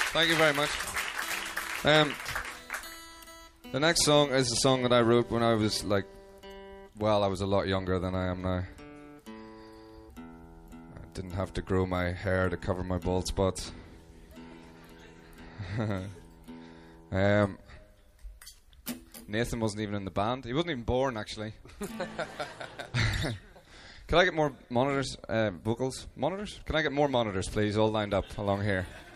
Thank you very much. The next song is a song that I wrote when I was I was a lot younger than I am now. I didn't have to grow my hair to cover my bald spots. Nathan wasn't even in the band. He wasn't even born, actually. Can I get more monitors, vocals? Monitors? Can I get more monitors, please, all lined up along here?